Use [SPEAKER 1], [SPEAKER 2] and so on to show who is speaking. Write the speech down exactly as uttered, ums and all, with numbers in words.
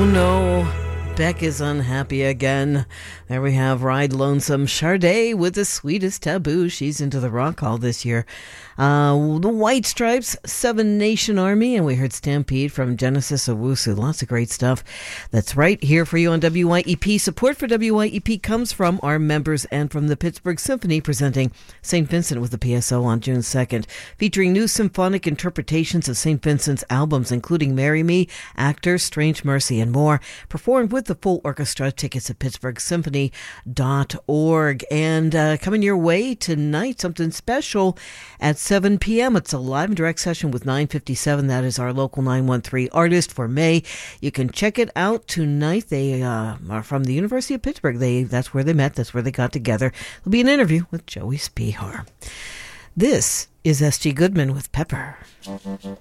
[SPEAKER 1] Oh no, Beck is unhappy again. There we have Ride Lonesome. Sade with the sweetest taboo. She's into the Rock Hall this year. Uh, the White Stripes, Seven Nation Army, and we heard Stampede from Genesis Owusu. Lots of great stuff that's right here for you on W Y E P. Support for W Y E P comes from our members and from the Pittsburgh Symphony, presenting Saint Vincent with the P S O on June second, featuring new symphonic interpretations of Saint Vincent's albums, including Marry Me, Actor, Strange Mercy, and more, performed with the full orchestra. Tickets at pittsburgh symphony dot org. And uh, coming your way tonight, something special at seven p.m. It's a live and direct session with nine fifty-seven. That is our local nine one three artist for May. You can check it out tonight. They uh, are from the University of Pittsburgh. They That's where they met. That's where they got together. There'll be an interview with Joey Spihar. This is S G Goodman with Pepper.